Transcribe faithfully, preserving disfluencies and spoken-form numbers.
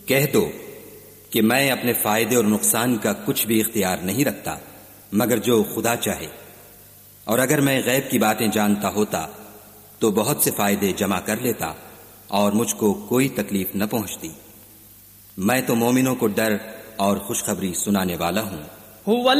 कह दो कि मैं अपने फायदे और नुकसान का कुछ भी इख्तियार नहीं रखता मगर जो खुदा चाहे, और अगर मैं गैब की बातें जानता होता तो बहुत से फायदे जमा कर लेता और मुझको कोई तकलीफ न पहुंचती। मैं तो मोमिनों को डर और खुशखबरी सुनाने वाला हूं।